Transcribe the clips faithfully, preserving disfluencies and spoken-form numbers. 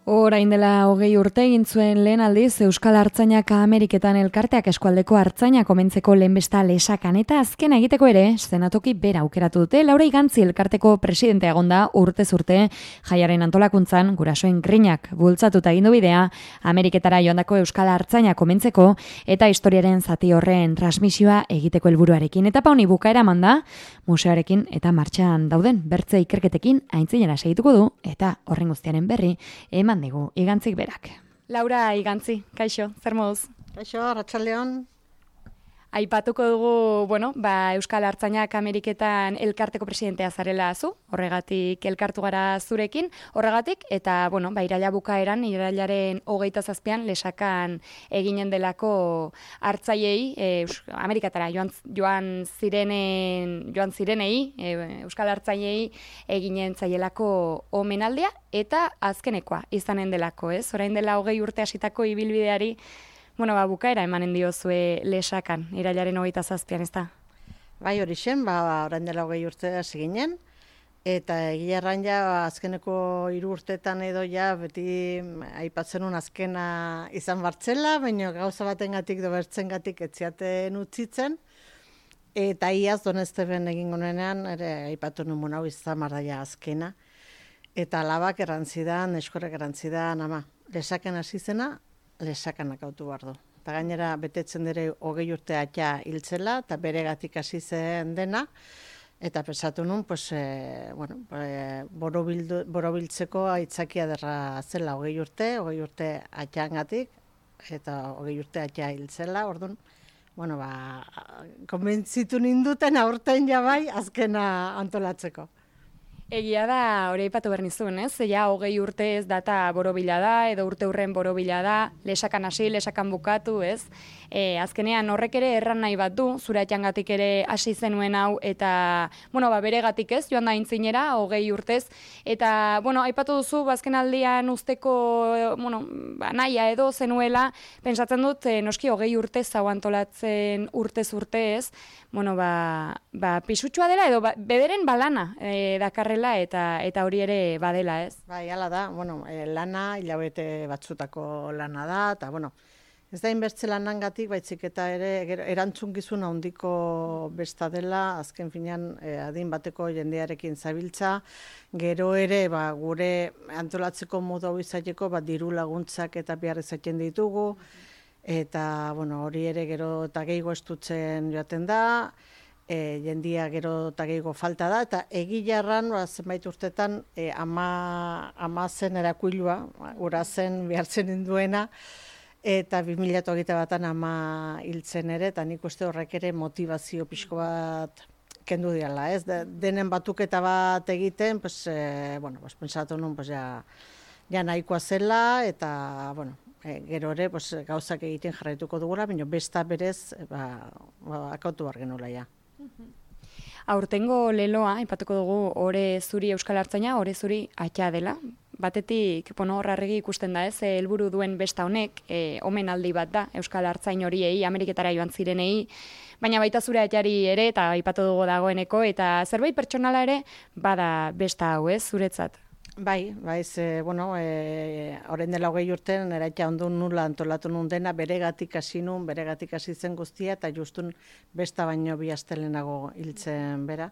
Orain dela hogei urte egin zuen lehen aldiz Euskal Artzainak Ameriketan elkarteak eskualdeko artzainak omentzeko lehenbesta lesakan eta azken egiteko ere zenatoki bera aukeratu dute. Laura Igantzi elkarteko presidentea egonda urtez urte jaiaren antolakuntzan gurasoen grinak bultzatuta egin du bidea Ameriketara joandako Euskal Artzainak omentzeko eta historiaren zati horren transmisioa egiteko helburuarekin. Etapa honi bukaera eman da museoarekin eta martxan dauden bertze ikerketekin aintzinera segituko du eta horren guztiaren berri eman digu Igantzik berak. Laura Igantzi, kaixo, zer moduz? Kaixo, arratsaldeon. Aipatuko dugu, bueno, ba, Euskal Artzainak Ameriketan elkarteko presidentea zarela zu, horregatik elkartu gara zurekin, horregatik, eta, bueno, ba, iraila bukaeran, irailaren hogeita zazpian lesakan eginen delako artzaiei, e, Amerikatara joan, joan zirenen, joan zirenei, e, Euskal Artzaiei eginen zaielako omenaldia, eta azkenekoa izanen delako, ez? Orain dela hogei urte hasitako ibilbideari, bueno, ba, bukaera emanen diozue lesakan, irailaren hogeita zazpian, ez da? Bai, hori zen, ba, orain dela hogei urte hasi ginen, eta egia erran ja, azkeneko hiru urteetan edo ja, beti aipatzen un azkena izan bartzela, baina gauza batengatik do bertzengatik etziaten utzitzen, eta iaz Donezteben egin gonenean, ere aipatu nun hau izan bardaia azkena, eta alabak errantzidan, eskorrek errantzidan, ama, lesaken hasi zena, lesakanak autu behar du. Eta gainera betetzen dira hogei urte atia hiltzela, eta beregatik hasi zen dena, eta pensatu nun, pues, e, bueno, e, borobildu, borobiltzeko aitzakia derra zela hogei urte, hogei urte atiangatik, eta hogei urte atia hiltzela, orduan, bueno, ba, konbentzitu ninduten aurten jabai azkena antolatzeko. Egia da, hori aipatu behar nizuen, ez? Ja, hogei urte ez data borobila da, edo urte hurren borobila da, lesakan hasi, lesakan bukatu, ez? E, azkenean horrek ere erran nahi bat du, zure atxangatik ere hasi zenuen hau, eta, bueno, ba, beregatik ez, joan da intzinera, hogei urtez, eta, bueno, aipatu duzu, bazken aldian usteko, bueno, ba, naia edo zenuela, pentsatzen dut, e, noski hogei urtez hau antolatzen urtez urtez, bueno, ba, ba pisutxua dela, edo ba, bederen balana e, dakarrela, eta eta hori ere badela, ez? Bai, hala da, bueno, e, lana, hilabete batzutako lana da, eta, bueno, ez da inbertze lanangatik, baitzik eta ere erantzukizun handiko besta dela, azken finean e, adin bateko jendearekin zabiltza, gero ere ba, gure antolatzeko modu hau izateko ba, diru laguntzak eta behar izaten ditugu, eta bueno, hori ere gero eta gehiago estutzen joaten da, e, jendia gero eta gehiago falta da, eta egilarran ba, zenbait urtetan e, ama, ama zen erakuilua, ura zen behar zen induena, eta bi mila hogeita batan ama hiltzen ere, eta nik uste horrek ere motivazio pixko bat kendu diala, ez? De, denen batuketa bat egiten, pues, e, bueno, pues, pensatu nun, pues, ja, ja nahikoa zela, eta, bueno, e, gero ere, pues, gauzak egiten jarraituko dugula, baina besta berez, ba, ba, akautu behar genuela, ja. Aurtengo leloa, ipatuko dugu, ore zuri Euskal Artzaina, ore zuri atxa dela. Batetik, bueno, horrarregi ikusten da ez, helburu duen besta honek, e, omenaldi bat da, Euskal Artzain horiei, Ameriketara joan zirenei, baina baita zure atxari ere, eta aipatu dugu dagoeneko, eta zerbait pertsonala ere, bada besta hau ez, zuretzat. Bai, bai, ze, bueno, e, orain dela hogei urten, nera etxa ondo nula antolatu nun dena, beregatik hasi nun, beregatik hasi zen guztia, eta justun besta baino bi astelenago hiltzen bera.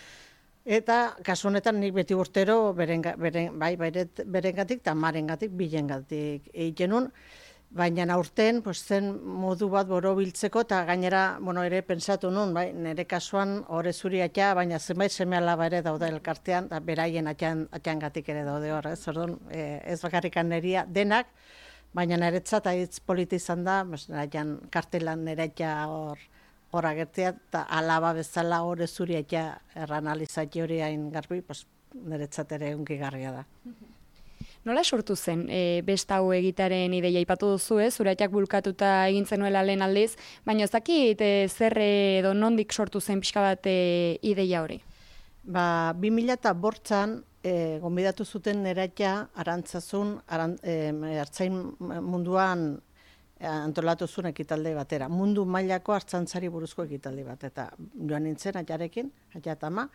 Eta kasu honetan nik beti urtero beren, beren, bai, berengatik eta marengatik, bilengatik egiten nun, baina aurten pues, zen modu bat borobiltzeko eta gainera bueno, ere pentsatu nun, bai, nire kasuan ore zuri atia, baina zenbait seme alaba ere daude elkartean, eta beraien atiangatik ere daude hor, ez, orduan, e, ez bakarrikan neria denak, baina niretzat hitz politi izan da, pues, nirean kartelan nire atia hor, hor agertzea, eta alaba bezala ore zuri atia erranalizati hori hain garbi, pues, niretzat ere unkigarria da. Nola sortu zen e, besta hau egitaren ideia aipatu duzu, ez? Zureak bulkatuta egin zenuela lehen aldiz, baina ez dakit e, zer edo nondik sortu zen pixka bat e, ideia hori? Ba, bi mila eta bortzan e, gonbidatu zuten neratia Arantzazun, aran, e, artzain munduan antolatu zuen ekitalde batera. Mundu mailako artzantzari buruzko ekitalde bat, eta joan nintzen atiarekin, atia eta ama,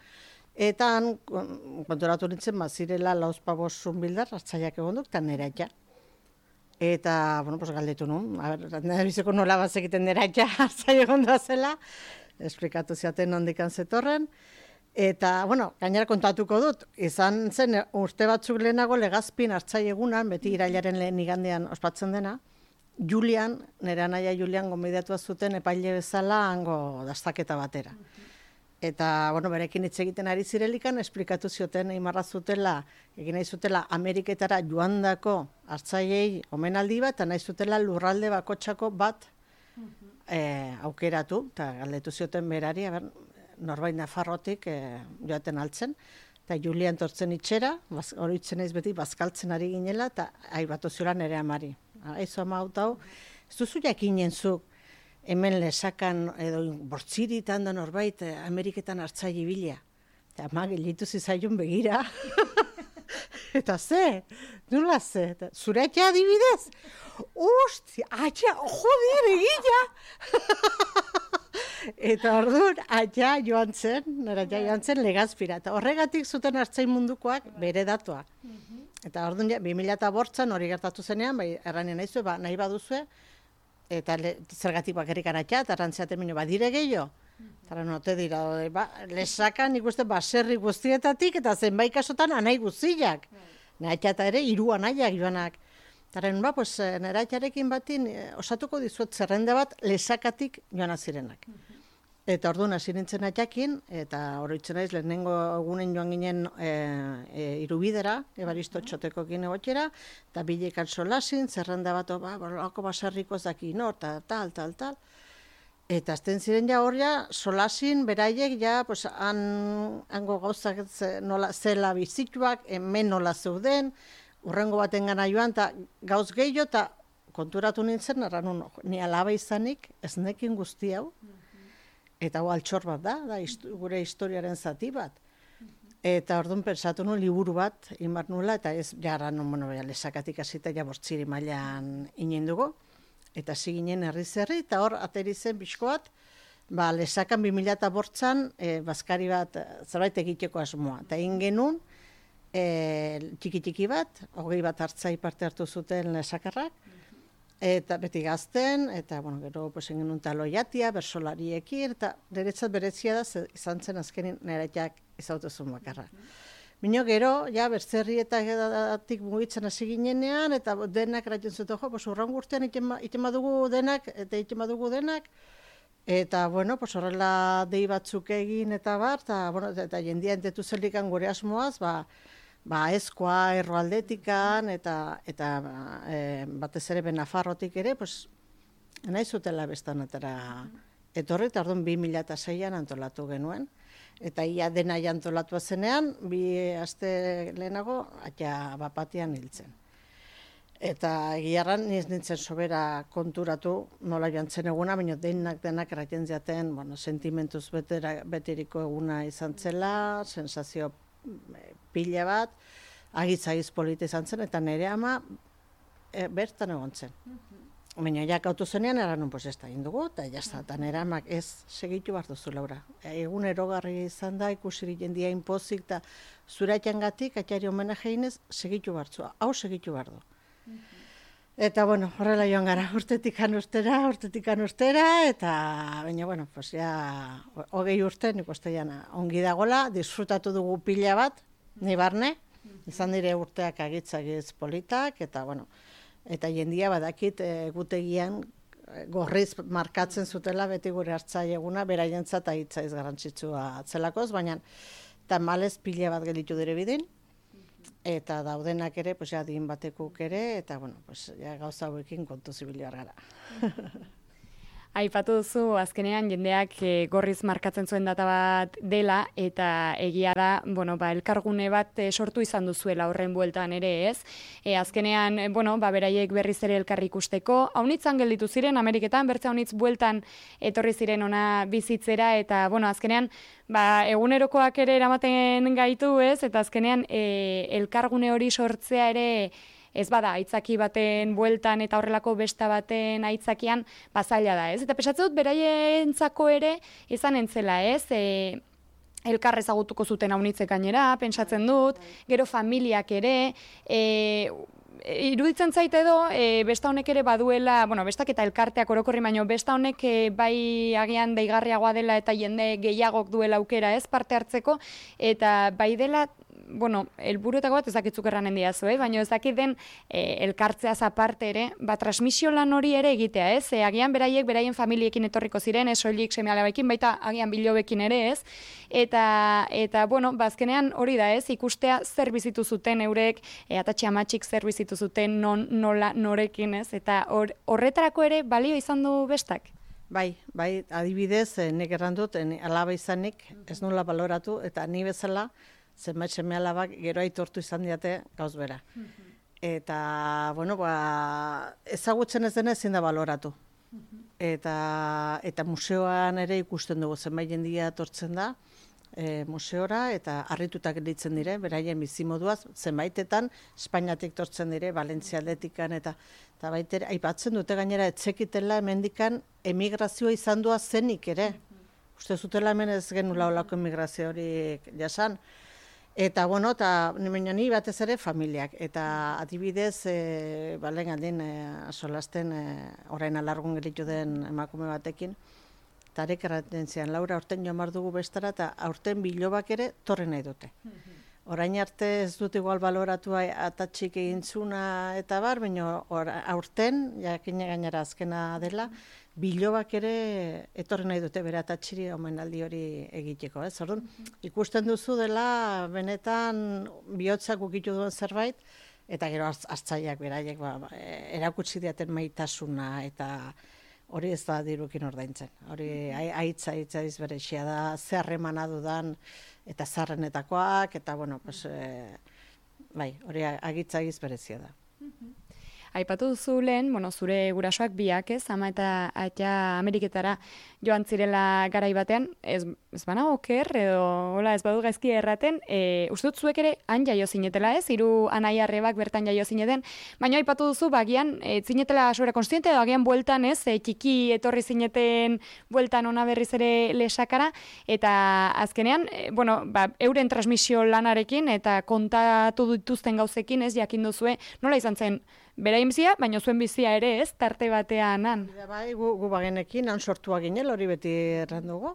Eta han, konturatu nintzen, mazirela lauzpabos zunbildar, hartzaiak egon duk, eta nera ja. Eta, bueno, pues galdetu nun, nire biziko nola bat egiten nera ja, hartzai egon zela, esplikatu ziaten ondikan zetorren. Eta, bueno, gainera kontatuko dut, izan zen urte batzuk lehenago legazpin hartzai egunan, beti irailaren lehen igandean ospatzen dena, Julian, nire anaia Julian gonbidatua zuten epaile bezala hango dastaketa batera. Eta, bueno, berekin hitz egiten ari zirelikan, esplikatu zioten imarra zutela, egin nahi zutela Ameriketara joandako hartzaiei omenaldi bat, eta nahi zutela lurralde bakotxako bat eh, aukeratu, eta galdetu zioten berari, aber, norbait Nafarrotik eh, joaten altzen, eta Julian tortzen itxera, hori itzen naiz beti bazkaltzen ari ginela, eta aibatu ziola nere amari. Aizu ama hau hau, ez duzu jakinen zuk, hemen lesakan edo bortziritan da norbait Ameriketan hartzai ibila. Eta ama gelitu zizaion begira. Eta ze, nola ze, zure atxa adibidez? Usti, atxa, joder, egila! Eta orduan, atxa joan zen, nera atxa joan zen legazpira. Eta horregatik zuten hartzai mundukoak bere datua. Eta orduan, bi mila eta bortzan hori gertatu zenean, bai, erranien nahi ba, nahi baduzue, eta le, zergatik bakarrik aratxa, eta errantziaten minio, badire gehiago. Eta note dira, ba, lesakan ikusten baserri guztietatik, eta zenbait kasotan anai guztiak. Nahatxa eta ere, hiru anaiak joanak. Eta ba, pues, nahatxarekin batin, osatuko dizuet zerrenda bat lesakatik joan zirenak. Eta orduan hasi nintzen atxakin, eta oroitzen naiz lehenengo egunen joan ginen e, e, irubidera, Ebaristo Txotekokin egotxera, eta bilekan solasin, zerrenda bat, ba, lako baserriko ez daki nor, tal, tal, tal, tal. Eta azten ziren ja hor ja, solasin, beraiek ja, pues, han, hango gauzak nola, zela bizituak, hemen nola zeuden, urrengo baten gana joan, eta gauz gehiago, eta konturatu nintzen, erran ni alaba izanik, ez nekin guzti hau, eta hau altxor bat da, da istu, gure historiaren zati bat. Eta orduan pensatu nuen liburu bat, inbar nula, eta ez jarra nun, bueno, lesakatik hasita ja bortziri mailan inen dugu. Eta hasi ginen herri zerri, eta hor ateri zen pixkoat, ba, lesakan bi mila eta bortzan, e, bazkari bat, zerbait egiteko asmoa. Eta egin genuen, e, txiki-txiki bat, hogei bat hartzai parte hartu zuten lesakarrak, eta beti gazten, eta, bueno, gero, pues, egin un taloiatia, bersolariekin, eta niretzat berezia da, ze, izan zen azkenin niretzak izautuzun bakarra. Bino gero, ja, bertzerrietatik mugitzen hasi ginenean, eta denak eratzen zuten, jo, pues, urrango urtean iten badugu denak, eta iten badugu denak, eta, bueno, pues, horrela dei batzuk egin, eta bar, eta, bueno, eta jendia entetu zelikan gure asmoaz, ba, ba, ezkoa, erroaldetikan, eta, eta e, batez ere Nafarrotik ere, pues, nahi zutela bestanetara etorri, eta orduan bi mila eta seian antolatu genuen. Eta ia dena antolatua zenean, bi aste lehenago, atia bapatian hiltzen. Eta egiarran niz nintzen sobera konturatu nola joan zen eguna, baina denak denak eraten ziaten, bueno, sentimentuz betera, beteriko eguna izan zela, sensazio pila bat, agitz-agitz polita izan zen, eta nire ama e, bertan egon zen. Baina jak autu zenean, eran un, pues ez da indugu, eta jazta, eta nire amak ez segitu behar duzu, Laura. Egun erogarri izan da, ikusiri jendia inpozik, eta zure atxangatik, atxari homenajeinez, segitu behar zu, hau segitu behar du. Eta, bueno, horrela joan gara, urtetik anustera, urtetik anustera, eta, baina, bueno, pues ja, hogei urte, nik uste jana, ongi dagola, disfrutatu dugu pila bat, ni barne, izan dire urteak agitz-agitz politak, eta, bueno, eta jendia badakit egutegian gorriz markatzen zutela beti gure hartzai eguna, beraientzat ahitzaiz garrantzitsua zelakoz, baina tamalez pila bat gelitu dire bidin, eta daudenak ere, pues, ja, din batekuk ere, eta, bueno, pues, ja, gauza hauekin kontu zibiliar gara. Aipatu duzu, azkenean jendeak e, gorriz markatzen zuen data bat dela, eta egia da, bueno, ba, elkargune bat e, sortu izan duzuela horren bueltan ere, ez? E, azkenean, e, bueno, ba, beraiek berriz ere elkarri ikusteko, haunitzan gelditu ziren, Ameriketan, bertze haunitz bueltan etorri ziren ona bizitzera, eta, bueno, azkenean, ba, egunerokoak ere eramaten gaitu, ez? Eta azkenean, e, elkargune hori sortzea ere, ez bada, aitzaki baten bueltan eta horrelako besta baten aitzakian bazaila da, ez? Eta pesatzen dut beraientzako ere izan entzela, ez? E, elkar ezagutuko zuten aunitzek gainera, pentsatzen dut, gero familiak ere, e, iruditzen zait edo, e, besta honek ere baduela, bueno, bestak eta elkarteak orokorri baino, besta honek e, bai agian deigarriagoa dela eta jende gehiagok duela aukera ez parte hartzeko, eta bai dela, bueno, helburuetako bat ez dakitzuk erranen diazu, eh? Baina ez dakit den e, elkartzeaz aparte ere, ba, transmisio lan hori ere egitea, ez? E, agian beraiek, beraien familiekin etorriko ziren, ez soilik seme-alabekin, baita agian bilobekin ere, ez? Eta, eta bueno, bazkenean hori da, ez? Ikustea zer bizitu zuten eurek, e, atatxe amatxik zer bizitu zuten, non, nola, norekin, ez? Eta hor, horretarako ere balio izan du bestak? Bai, bai, adibidez, nik erran dut, alaba izanik, ez nula baloratu, eta ni bezala, zenbait seme alabak gero aitortu izan diate gauz bera. Eta, bueno, ba, ezagutzen ez dena ezin da baloratu. Eta, eta museoan ere ikusten dugu zenbait jendia etortzen da, e, museora, eta harritutak ditzen dire, beraien bizimoduaz, zenbaitetan Espainiatik tortzen dire, Valentzia aldetikan, eta, eta baitere, aipatzen dute gainera etzekitela hemendikan emigrazioa izan doa zenik ere. Uste zutela hemen ez genula olako emigrazio hori jasan. Eta, bueno, eta ni batez ere familiak. Eta adibidez, e, balen aldin, e, solasten, e, orain alargun geritu den emakume batekin, eta arek erraten zian, Laura, aurten joan dugu bestara, eta aurten bilobak ere torre nahi dute. Orain arte ez dut igual baloratu atatxik egintzuna eta bar, baina aurten, jakine gainera azkena dela, bilobak ere etorri nahi dute bere atatxiri omenaldi hori egiteko. Ez? Orduan, ikusten duzu dela benetan bihotzak ukitu duen zerbait, eta gero hartzaileak beraiek ba, erakutsi diaten maitasuna, eta hori ez da dirukin ordaintzen. Hori aitza, aitza izberexia da, zerremana dudan, eta zarrenetakoak, eta bueno, pues, e, bai, hori agitza izberezia da. Aipatu duzu lehen, bueno, zure gurasoak biak, ez, ama eta aita Ameriketara joan zirela garai batean, ez, ez bana oker, edo hola, ez badu gaizki erraten, e, uste dut zuek ere han jaio zinetela, ez, hiru anai arrebak bertan jaio zineten, baina aipatu duzu, bagian, e, zinetela sobera konstiente, edo agian bueltan, ez, e, txiki etorri zineten bueltan ona berriz ere lesakara, eta azkenean, e, bueno, ba, euren transmisio lanarekin, eta kontatu dituzten gauzekin, ez, jakin duzue, nola izan zen, beraien bizia, baina zuen bizia ere, ez, tarte batean han. Bai, gu, gu bagenekin, han sortua ginel, hori beti errandugu.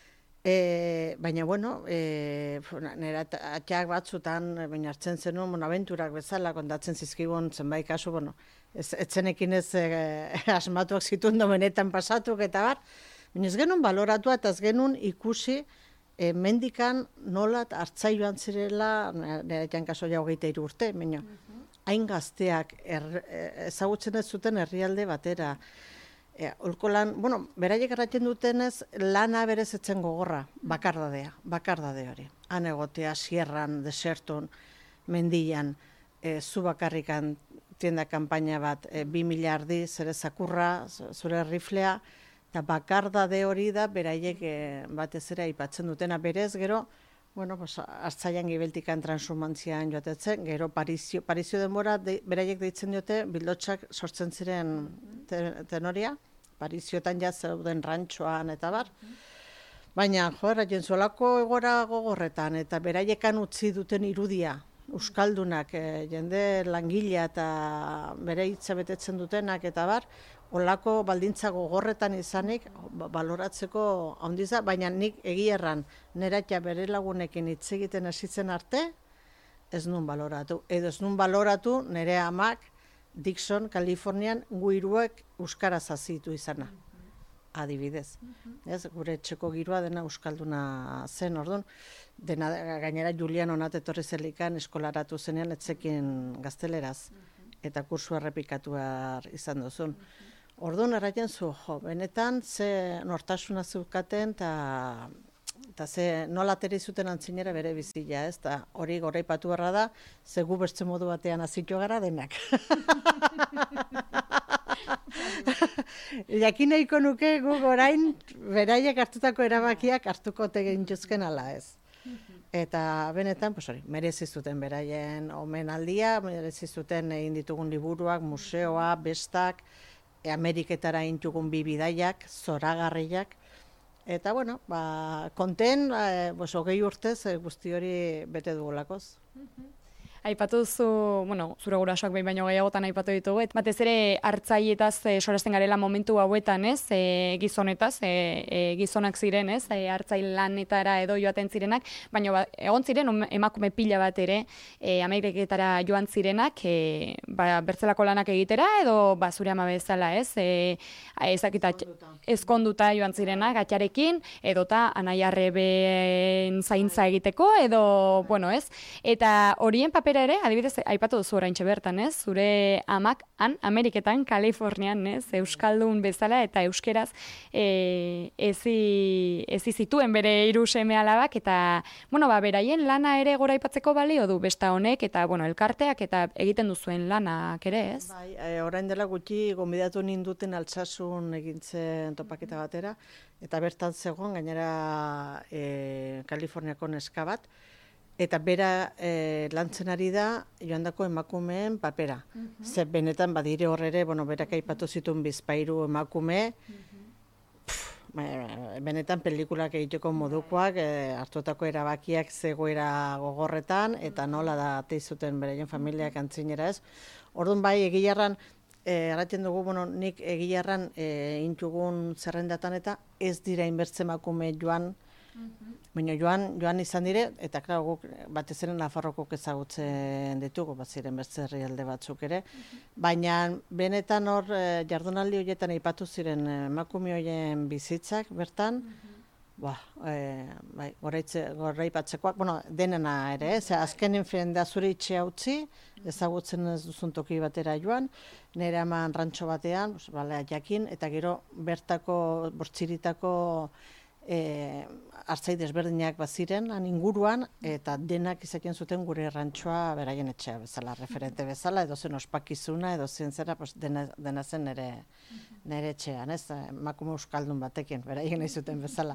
E, baina, bueno, e, nire atxak batzutan, baina hartzen zenuen, bueno, abenturak bezala, kontatzen zizkigun zenbait kasu, bueno, ez, etzenekin ez e, asmatuak zituen domenetan pasatuk eta bar, baina ez genuen baloratu eta ez genuen ikusi e, mendikan nola hartzai joan zirela, nire atxan kaso ja hogeita hiru urte, baina, hain gazteak er, ezagutzen ez zuten herrialde batera. E, Olko lan, bueno, beraiek erraten dutenez, lana berez etzen gogorra, bakardadea, bakardade hori. Han egotea, sierran, desertun, mendian, e, zu bakarrikan tienda kanpaina bat, e, bi miliardi, zere zakurra, zure riflea, eta bakardade hori da beraiek e, batez ere aipatzen dutena berez, gero, bueno, pues, hartzaian gibeltikan transumantzian joatetzen, gero Parizio, Parizio denbora, de, beraiek deitzen diote, bildotxak sortzen ziren tenoria, Pariziotan ja zeuden rantxoan eta bar. Baina, jo, erraten zuelako egora gogorretan, eta beraiekan utzi duten irudia, euskaldunak, e, jende langilea eta bere hitza betetzen dutenak eta bar, olako baldintza gogorretan izanik baloratzeko handiz da, baina nik egierran neratia bere lagunekin hitz egiten hasitzen arte, ez nun baloratu. Edo ez nun baloratu nire amak Dixon, Kalifornian, guiruek euskaraz azitu izana. Adibidez. Ez, gure etxeko girua dena euskalduna zen, orduan, dena gainera Julian onat etorri zelikan eskolaratu zenean etzekin gazteleraz, eta kursu errepikatu izan duzun. Orduan erraten zu, jo, benetan ze nortasuna zeukaten eta eta ze nola ateri zuten antzinera bere bizila, ez? Ta hori goraipatu beharra da, ze gu beste modu batean hazitu gara denak. Jakin nahiko nuke guk orain beraiek hartutako erabakiak hartuko tegintuzken ala ez. Eta benetan, pues hori, merezi zuten beraien omenaldia, merezi zuten egin ditugun liburuak, museoa, bestak, Ameriketara intugun bi bidaiak, zoragarriak, Eta, bueno, ba, konten, e, bos, hogei urtez e, guzti hori bete dugulakoz. Aipatu duzu, bueno, zure gurasoak behin baino gehiagotan aipatu ditugu, et batez ere hartzaietaz e, sorasten garela momentu hauetan, ez, e, gizonetaz, e, e, gizonak ziren, ez, e, hartzai lanetara edo joaten zirenak, baina ba, egon ziren emakume pila bat ere e, Ameriketara joan zirenak, e, ba, bertzelako lanak egitera edo ba, zure ama bezala, ez, e, ezakita, ezkonduta joan zirenak, atxarekin, edota anaiarreben zaintza egiteko, edo, bueno, ez, eta horien papera ere, adibidez, aipatu duzu oraintxe bertan, ez? Zure amak han Ameriketan, Kalifornian, ez? Euskaldun bezala eta euskeraz e, ezi, ezi zituen bere hiru seme-alabak eta, bueno, ba, beraien lana ere goraipatzeko balio du besta honek eta, bueno, elkarteak eta egiten duzuen lanak ere, ez? Bai, e, orain dela gutxi gonbidatu ninduten Altsasun egintzen topaketa batera eta bertan zegoen gainera e, Kaliforniako neska bat. Eta bera e, lantzen ari da joandako emakumeen papera. Uh -huh. Ze benetan badire hor ere, bueno, berak aipatu zituen bizpairu emakume, uh -huh. Pff, benetan pelikulak egiteko modukoak, e, hartutako erabakiak zegoera gogorretan, eta nola da teizuten beraien familiak antzinera ez. Orduan bai, egilarran, e, aratzen dugu, bueno, nik egilarran e, intugun zerrendatan eta ez dira inbertze emakume joan, baina joan, joan izan dire, eta klar, guk batez ere Nafarrokok ezagutzen ditugu, bat ziren beste herrialde batzuk ere, baina benetan hor jardunaldi horietan aipatu ziren emakume horien bizitzak bertan, ba, e, bai, goraipatzekoak, bueno, denena ere, ez, azkenen frenda zure itxea utzi, ezagutzen ez duzun toki batera joan, nire eman rantxo batean, bale, jakin, eta gero bertako, bortziritako, E, hartzai desberdinak baziren, han inguruan, eta denak izaten zuten gure rantxoa beraien etxea bezala, referente bezala, edo zen ospakizuna, edo zen zera, pues, dena, dena zen nire, nire etxean, ez, emakume euskaldun batekin, beraien nahi zuten bezala.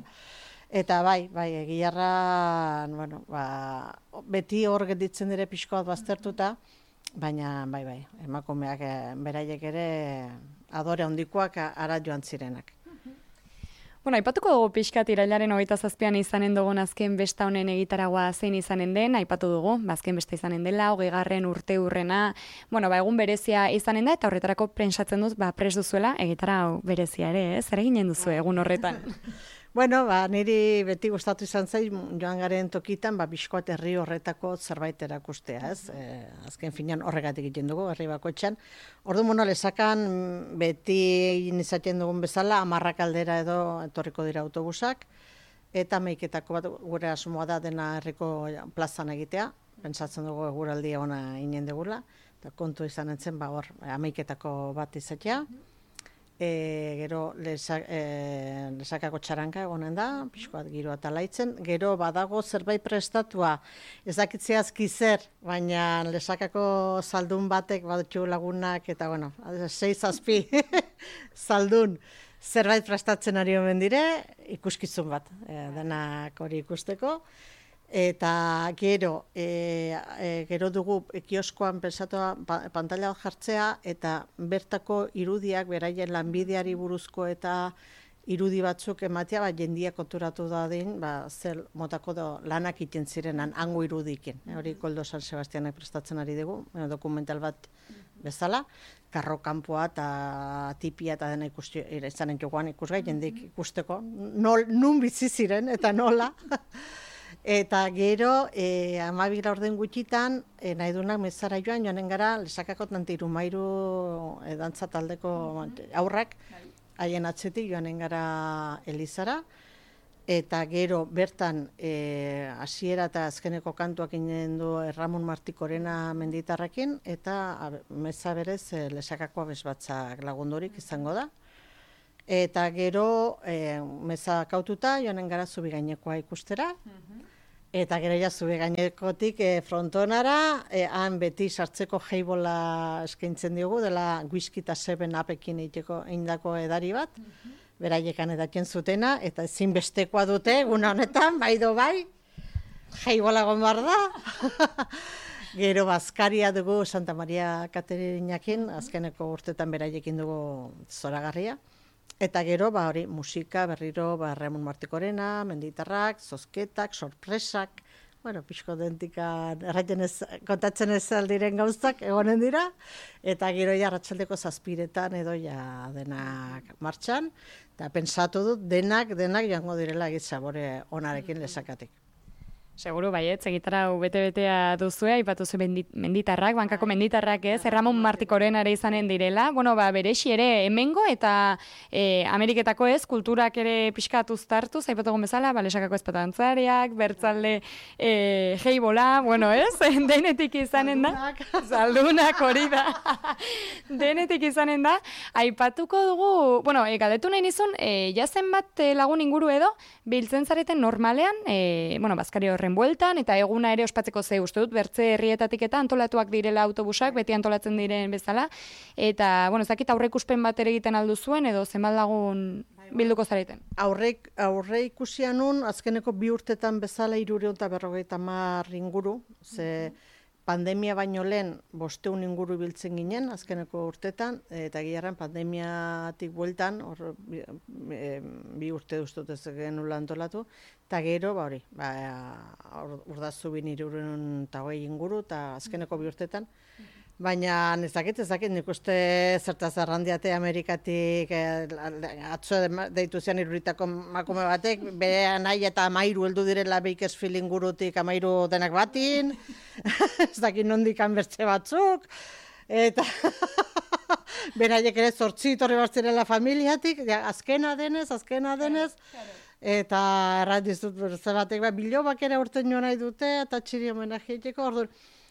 Eta bai, bai, egiarran, bueno, ba, beti hor gelditzen dire pixkoat baztertuta, baina bai, bai, emakumeak beraiek ere adore handikoak ara joan zirenak. Bueno, aipatuko dugu pixkat irailaren hogeita zazpian izanen dugun azken besta honen egitaragoa zein izanen den, aipatu dugu, azken besta izanen dela, hogeigarren urte hurrena, bueno, ba, egun berezia izanen da, eta horretarako prentsatzen duz, ba, prest duzuela, egitara berezia ere, ez? Zer eginen duzu egun horretan? Bueno, ba, niri beti gustatu izan zaiz, joan garen tokitan, ba, bizkoat herri horretako zerbait erakustea, ez? E, azken finean horregatik egiten dugu, herri bakoitzean. Ordu mono, lesakan beti izaten dugun bezala, amarrak aldera edo etorriko dira autobusak, eta meiketako bat gure asmoa da dena herriko plazan egitea, pentsatzen dugu eguraldia ona inen degula, eta kontu izan entzen, ba, hor, ameiketako bat izatea. E, gero lesak, e, lesakako txaranka egonen da, pixkoat giroa talaitzen, gero badago zerbait prestatua, ez dakitzeazki zer, baina lesakako zaldun batek badutxu lagunak, eta bueno, sei zazpi zaldun zerbait prestatzen ari omen dire, ikuskizun bat, e, denak hori ikusteko. Eta gero, e, e, gero dugu kioskoan pensatua pantalla jartzea eta bertako irudiak, beraien lanbideari buruzko eta irudi batzuk ematea, ba, jendia konturatu dadin, ba, zer motako do, lanak iten zirenan, hango irudikin. E, hori Koldo San Sebastianek prestatzen ari dugu, e, dokumental bat bezala, karro kanpoa eta tipia eta dena ikusti, izanen joan ikusgai, jendik ikusteko, nol, nun bizi ziren eta nola. Eta gero, e, amabila orden gutxitan, e, nahi duenak mezara joan, joanen gara, lesakako tantiru mairu e, dantza taldeko aurrak, haien atzetik joanen gara Elizara, eta gero bertan e, hasiera eta azkeneko kantuak inen du Ramon Martikorena menditarrekin, eta a, meza berez e, lesakako abesbatzak lagundurik izango da. Eta gero, e, meza kaututa, joanen gara Zubigainekoa ikustera, eta gero ja Zubigainekotik e, frontonara, e, han beti sartzeko jeibola eskaintzen diogu, dela whisky eta seven upekin egiteko eindako edari bat, beraiekan edatzen zutena, eta ezinbestekoa dute, egun honetan, bai do bai, jeibola gombar da. Gero bazkaria dugu Santa Maria Katerinakin, azkeneko urtetan beraiekin dugu zoragarria. Eta gero, ba, hori, musika, berriro, ba, Ramon Martikorena, menditarrak, zozketak, sorpresak, bueno, pixko dentikan, erraiten ez, kontatzen ez aldiren gauzak, egonen dira, eta gero ja arratsaldeko zazpiretan edo ja denak martxan, eta pensatu dut denak, denak jango direla egit sabore onarekin lesakatik. Seguru baietz, egitarau bete-betea duzue, aipatu zu menditarrak, bankako menditarrak ez, Ramon Martikoren ere izanen direla, bueno, ba, berexi ere hemengo eta e, Ameriketako ez, kulturak ere pixkat uztartuz, aipatu egon bezala, balesakako ezpatantzariak, bertzalde e, jeibola, bueno ez, denetik izanen da, zaldunak hori da, denetik izanen da, aipatuko dugu, bueno, e, galdetu nahi nizun, e, jazen bat e, lagun inguru edo, biltzen zareten normalean, e, bueno, bazkari horren bueltan, eta eguna ere ospatzeko ze uste dut, bertze herrietatik eta antolatuak direla autobusak, beti antolatzen diren bezala, eta, bueno, ez dakit aurreikuspen bat ere egiten aldu zuen, edo zenbat lagun bilduko zareten? Aurreik, aurre ikusian nun, azkeneko bi urtetan bezala hirureun eta berrogeita hamar inguru, ze pandemia baino lehen bosteun inguru biltzen ginen, azkeneko urtetan, eta gilarren pandemiatik bueltan, hor, bi, bi urte duztut ez genula antolatu, eta gero, ba hori, ba, urdazu bin hirureun eta hogei inguru, eta azkeneko bi urtetan, baina ez dakit, ez dakit, nik uste zertaz arrandiate Amerikatik eh, atzo deitu zian iruritako makume batek, bere nahi eta amairu heldu direla Bakersfield ingurutik amairu denak batin, ez dakit nondik bertze batzuk, eta beraiek ere zortzi torri batzirela familiatik, ja, azkena denez, azkena denez, eta errat dizut bertze batek, ba, bilobak ere urten joan nahi dute, eta txiri homenajeiteko, orduan,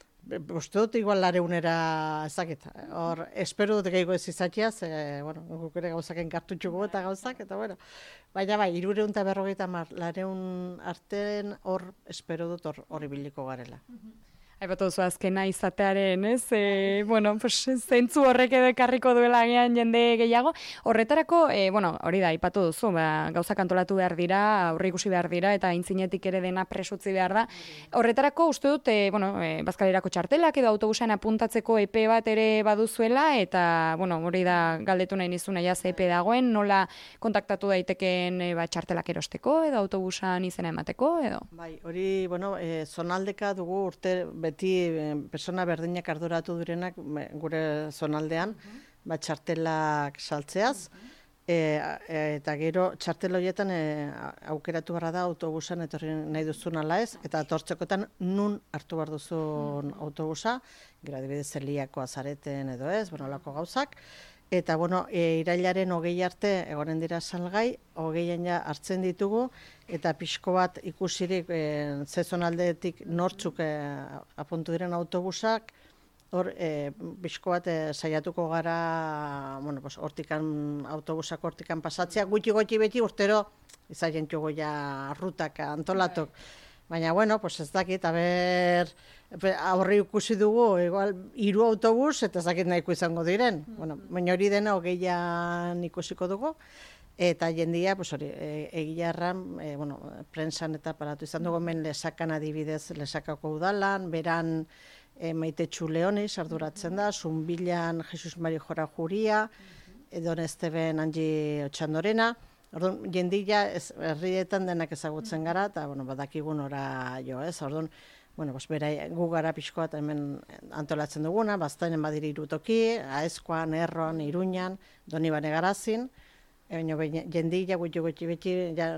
uste dut igual lareunera ezakit, hor, espero dut gehiago ez izatea, ze, bueno, guk ere gauzak enkartutxuko eta gauzak, eta bueno, baina bai, irureun eta berrogeita mar, lareun artean hor, espero dut hor, hor ibiliko garela. Aipatu duzu azkena izatearen, ez? E, bueno, pues, zentzu horrek edo ekarriko duela gian jende gehiago. Horretarako, e, bueno, hori da, aipatu duzu, ba, gauzak antolatu behar dira, aurre ikusi behar dira, eta aintzinetik ere dena presutzi behar da. Horretarako, uste dut, e, bueno, e, bazkalerako txartelak edo autobusan apuntatzeko epe bat ere baduzuela, eta, bueno, hori da, galdetu nahi nizuna jaz epe dagoen, nola kontaktatu daiteken e, ba, txartelak erosteko, edo autobusan izena emateko, edo? Bai, hori, bueno, e, zonaldeka dugu urte, beti persona berdinak arduratu direnak gure zonaldean, ba, txartelak saltzeaz, e, e, eta gero txartel horietan e, aukeratu barra da autobusan etorri nahi duzun ala ez, eta etortzekotan nun hartu behar duzun autobusa, gero adibidez Eliakoa zareten edo ez, bueno, lako gauzak, eta bueno, e, irailaren hogei arte egonen dira salgai, hogeian ja hartzen ditugu, eta pixko bat ikusirik e, zezonaldetik nortzuk e, apuntu diren autobusak, hor e, pixko bat e, saiatuko gara, bueno, pues, hortikan, autobusak hortikan pasatzea, gutxi gutxi beti urtero, izaien txugo ja rutak antolatok. Baina, bueno, pues ez dakit, aber, aurre ikusi dugu, igual, hiru autobus, eta ez dakit nahiko izango diren. Mm-hmm. Bueno, baina hori dena hogeian ikusiko dugu, eta jendia, pues hori, e, egia erran, e, bueno, prensan eta paratu izan dugu, men lesakan adibidez, lesakako udalan, beran e, Maitetxu Leonis arduratzen da, Zunbilan Jesus Mari Jora Juria, Edon Esteben Angi Otxandorena, orduan, jendia herrietan denak ezagutzen gara, eta, bueno, badakigun ora jo, ez, orduan, bueno, pues, bera, gu gara pixkoa eta hemen antolatzen duguna, baztainen badiri irutoki, Aezkoan, Erroan, Iruñan, Donibane Garazin, baina jendia gutxi gutxi beti, ja,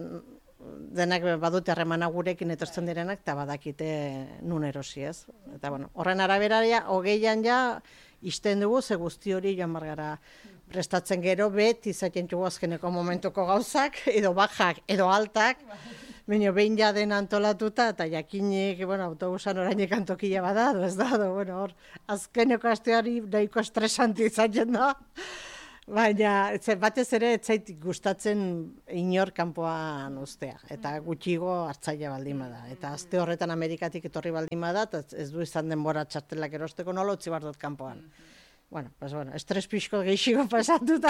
denak badute harremana gurekin etortzen direnak, eta badakite nun erosi, ez. Eta, bueno, horren araberaria, hogeian ja, izten dugu, ze guzti hori joan bargara prestatzen gero, beti izaten dugu azkeneko momentuko gauzak, edo bajak, edo altak, baina behin ja den antolatuta, eta jakinik, bueno, autobusan orainek antokila bada, ez da, bueno, hor, azkeneko asteari nahiko estresanti izaten da, baina, batez ere, etzait gustatzen inor kanpoan ustea, eta gutxigo hartzaile baldin bada, eta azte horretan Amerikatik etorri baldin bada, eta ez du izan denbora txartelak erosteko, nola utzi behar dut kanpoan. Bueno, pues bueno, estres pixko gehiago pasatuta,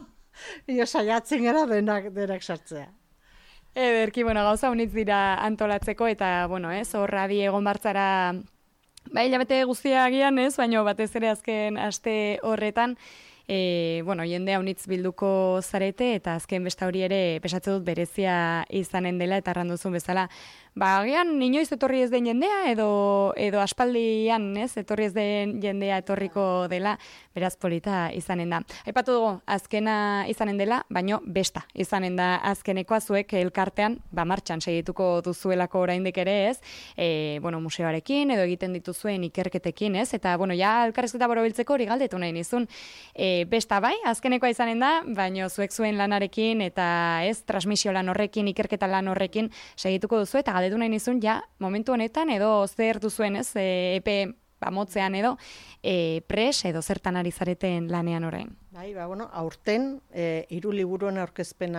ino saiatzen gara denak, denak sartzea. Ederki, bueno, gauza unitz dira antolatzeko, eta, bueno, ez, horra di egon bartzara, ba, hilabete guztia agian, ez, baina batez ere azken aste horretan, e, bueno, jende haunitz bilduko zarete, eta azken besta hori ere pesatze dut berezia izanen dela, eta erranduzun bezala, ba, agian inoiz etorri ez den jendea, edo, edo aspaldian, ez, etorri ez den jendea etorriko dela, beraz polita izanen da. Aipatu dugu, azkena izanen dela, baino besta izanen da azkenekoa zuek elkartean, ba, martxan segituko duzuelako oraindik ere, ez, e, bueno, museoarekin, edo egiten dituzuen ikerketekin, ez, eta, bueno, ja, elkarrezketa borobiltzeko hori galdetu nahi nizun, e, besta bai, azkenekoa izanen da, baino zuek zuen lanarekin, eta, ez, transmisio lan horrekin, ikerketa lan horrekin segituko duzu, eta galdetu nahi nizun, ja, momentu honetan, edo zer duzuen, ez, e, epe bamotzean edo, e, pres edo zertan ari zareten lanean orain. Bai, ba, bueno, aurten, e, hiru liburuen aurkezpena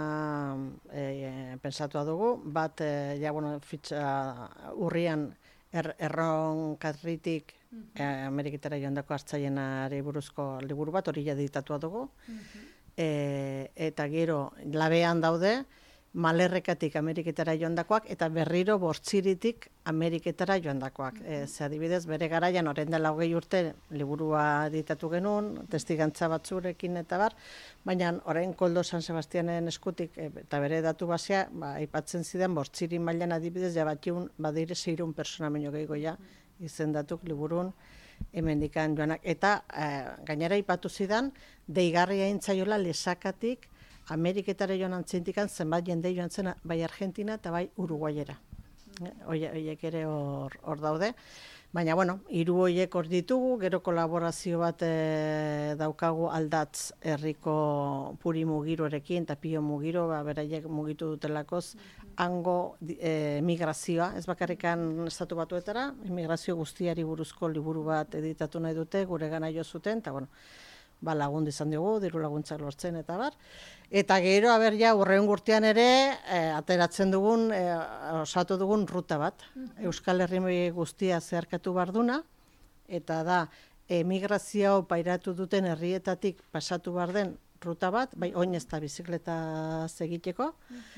e, pensatua dugu, bat, e, ja, bueno, fitxa urrian er, erronkarritik e, Ameriketara joandako hartzaienari buruzko liburu bat, hori ja editatua dugu, e, eta gero, labean daude, Malerrekatik Ameriketara joandakoak eta berriro Bortziritik Ameriketara joandakoak. E, ze adibidez, bere garaian, orain dela hogei urte, liburua editatu genuen, testigantza batzurekin eta bar, baina orain Koldo San Sebastianen eskutik e, eta bere datu basea, ba, aipatzen zidan Bortziri mailan adibidez, ja batiun, badire zeirun persona meino gehiago ja, izendatuk liburun hemendikan joanak. Eta e, gainera aipatu zidan, deigarria intzaiola Lesakatik Ameriketara joan antzentikan zenbat jende joan zen bai Argentina eta bai Uruguayera. Hoiek ere hor, hor daude. Baina, bueno, hiru hoiek hor ditugu, gero kolaborazio bat e, daukagu Aldatz herriko Puri Mugirorekin eta Pio Mugiro, ba, beraiek mugitu dutelakoz, hango e, migrazioa, ez bakarrikan estatu batuetara, migrazio guztiari buruzko liburu bat editatu nahi dute, gure gana jo zuten, eta, bueno, ba, lagundu izan dugu, diru laguntzak lortzen eta bar. Eta gero, haber ja, urreun gurtean ere, e, ateratzen dugun, e, osatu dugun ruta bat. Euskal Herri guztia zeharkatu barduna, eta da, emigrazio pairatu duten herrietatik pasatu barden ruta bat, bai oinez eta bizikleta egiteko,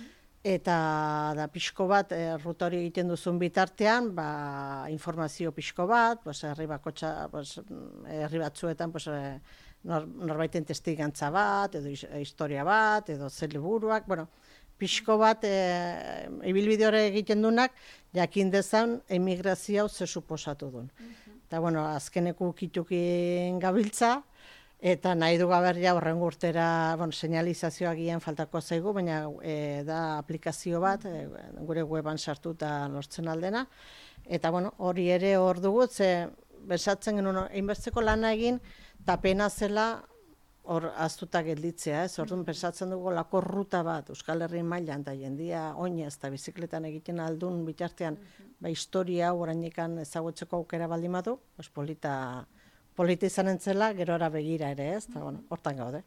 eta da pixko bat, e, ruta hori egiten duzun bitartean, ba, informazio pixko bat, pues, herri bakotxa, pues, herri batzuetan, pues, e, Nor, norbaiten testigantza bat, edo historia bat, edo zer liburuak, bueno, pixko bat, e, ibilbide hori egiten dunak, jakin dezan emigrazio hau ze suposatu duen. Eta, bueno, azkeneko ukitukin gabiltza, eta nahi du gaber ja horren urtera, bueno, señalizazioa gian faltako zaigu, baina e, da aplikazio bat, e, gure weban sartu eta lortzen aldena, eta, bueno, hori ere hor dugu, ze besatzen genuen, einbertzeko lana egin, eta pena zela hor aztuta gelditzea, ez? Orduan pensatzen dugu lako ruta bat Euskal Herri mailan eta jendia oinez eta bizikletan egiten aldun bitartean, ba historia hau orainekan ezagutzeko aukera baldin badu, pues polita polita izanen zela, gerora begira ere, ez? Ta bueno, hortan gaude.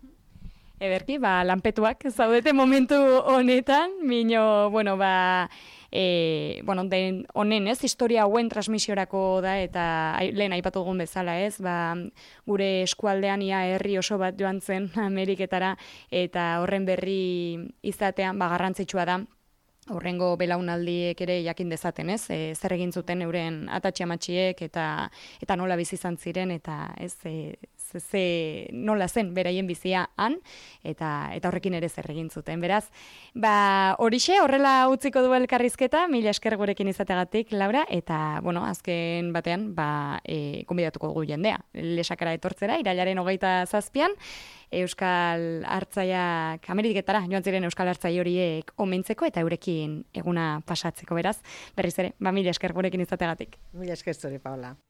Ederki, ba lanpetuak zaudete momentu honetan, mino, bueno, ba E, bueno, den honen, ez, historia hauen transmisiorako da, eta lehen aipatu dugun bezala, ez, ba, gure eskualdean ia herri oso bat joan zen Ameriketara, eta horren berri izatean, ba, garrantzitsua da, horrengo belaunaldiek ere jakin dezaten, ez, e, zer egin zuten euren atatxiamatxiek, eta eta nola bizi izan ziren, eta ez, e, ze, ze nola zen beraien bizia han, eta eta horrekin ere zer egin zuten. Beraz, ba, horixe, horrela utziko du elkarrizketa, mila esker gurekin izateagatik, Laura, eta, bueno, azken batean, ba, e, konbidatuko dugu jendea, Lesakara etortzera, irailaren hogeita zazpian, Euskal Hartzaiak, Ameriketara joan ziren Euskal Hartzai horiek omentzeko eta eurekin eguna pasatzeko, beraz, berriz ere, ba, mila esker gurekin izateagatik. Mila esker zuri, Paula.